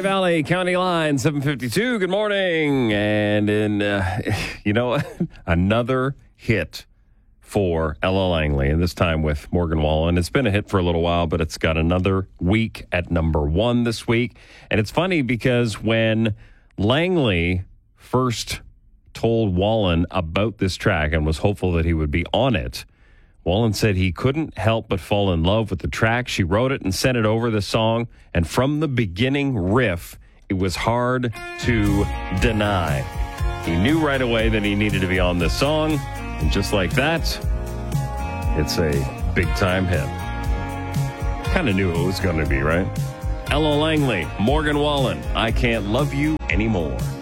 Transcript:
Lehigh Valley County Line, 752. Good morning. And in, another hit for Ella Langley, and this time with Morgan Wallen. It's been a hit for a little while, but it's got another week at number one this week. And it's funny because when Langley first told Wallen about this track and was hopeful that he would be on it, Wallen said he couldn't help but fall in love with the track. She wrote it and sent it over, the song. And from the beginning riff, it was hard to deny. He knew right away that he needed to be on this song. And just like that, it's a big-time hit. Kind of knew it was going to be, right? Ella Langley, Morgan Wallen, I Can't Love You Anymore.